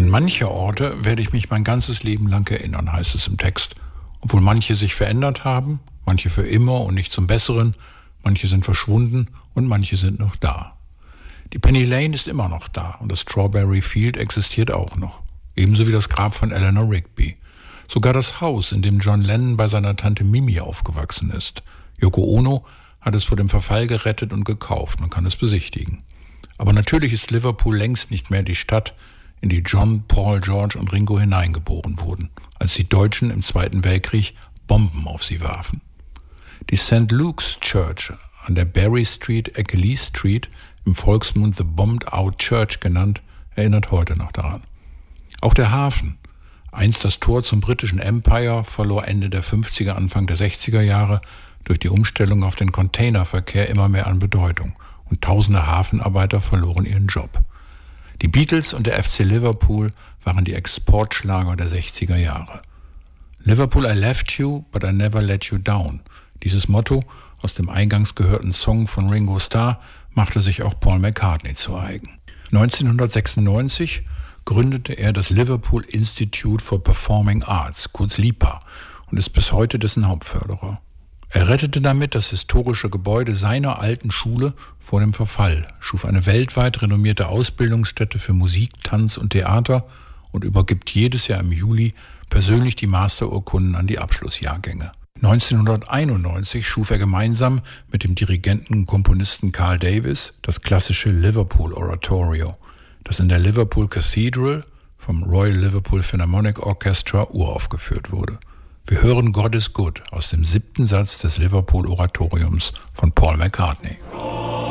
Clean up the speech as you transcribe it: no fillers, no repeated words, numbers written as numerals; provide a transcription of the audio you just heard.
An manche Orte werde ich mich mein ganzes Leben lang erinnern, heißt es im Text. Obwohl manche sich verändert haben, manche für immer und nicht zum Besseren, manche sind verschwunden und manche sind noch da. Die Penny Lane ist immer noch da und das Strawberry Field existiert auch noch. Ebenso wie das Grab von Eleanor Rigby. Sogar das Haus, in dem John Lennon bei seiner Tante Mimi aufgewachsen ist. Yoko Ono hat es vor dem Verfall gerettet und gekauft. Man kann es besichtigen. Aber natürlich ist Liverpool längst nicht mehr die Stadt, in die John, Paul, George und Ringo hineingeboren wurden, als die Deutschen im Zweiten Weltkrieg Bomben auf sie warfen. Die St. Luke's Church an der Berry Street, Ecke Lee Street, im Volksmund The Bombed Out Church genannt, erinnert heute noch daran. Auch der Hafen, einst das Tor zum britischen Empire, verlor Ende der 50er, Anfang der 60er Jahre durch die Umstellung auf den Containerverkehr immer mehr an Bedeutung und tausende Hafenarbeiter verloren ihren Job. Die Beatles und der FC Liverpool waren die Exportschlager der 60er Jahre. Liverpool, I left you, but I never let you down. Dieses Motto aus dem eingangs gehörten Song von Ringo Starr machte sich auch Paul McCartney zu eigen. 1996 gründete er das Liverpool Institute for Performing Arts, kurz LIPA, und ist bis heute dessen Hauptförderer. Er rettete damit das historische Gebäude seiner alten Schule vor dem Verfall, schuf eine weltweit renommierte Ausbildungsstätte für Musik, Tanz und Theater und übergibt jedes Jahr im Juli persönlich die Masterurkunden an die Abschlussjahrgänge. 1991 schuf er gemeinsam mit dem Dirigenten und Komponisten Carl Davis das klassische Liverpool Oratorio, das in der Liverpool Cathedral vom Royal Liverpool Philharmonic Orchestra uraufgeführt wurde. Wir hören God is Good aus dem 7. Satz des Liverpool Oratoriums von Paul McCartney.